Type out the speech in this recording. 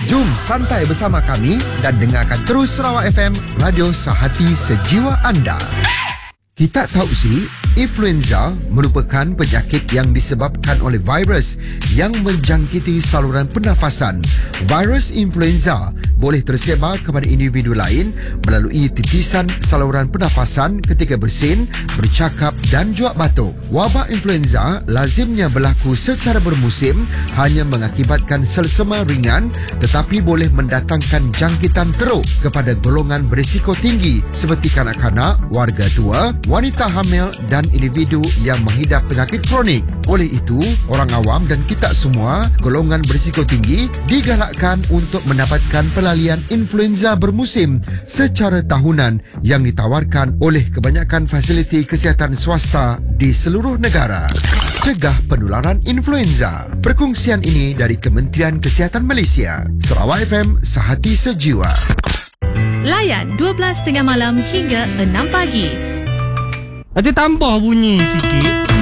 Jom santai bersama kami dan dengarkan terus Sarawak FM, radio sehati sejiwa anda. Kita tahu sih, influenza merupakan penyakit yang disebabkan oleh virus yang menjangkiti saluran pernafasan. Virus influenza boleh tersebar kepada individu lain melalui titisan saluran pernafasan ketika bersin, bercakap dan juga batuk. Wabak influenza lazimnya berlaku secara bermusim, hanya mengakibatkan selsema ringan tetapi boleh mendatangkan jangkitan teruk kepada golongan berisiko tinggi seperti kanak-kanak, warga tua, wanita hamil dan individu yang mengidap penyakit kronik. Oleh itu, orang awam dan kita semua golongan berisiko tinggi digalakkan untuk mendapatkan pelalian influenza bermusim secara tahunan yang ditawarkan oleh kebanyakan fasiliti kesihatan swasta di seluruh negara. Cegah penularan influenza. Perkongsian ini dari Kementerian Kesihatan Malaysia. Sarawak FM, sehati sejiwa. Layan 12.30 malam hingga 6 pagi. Ada tambah bunyi sikit.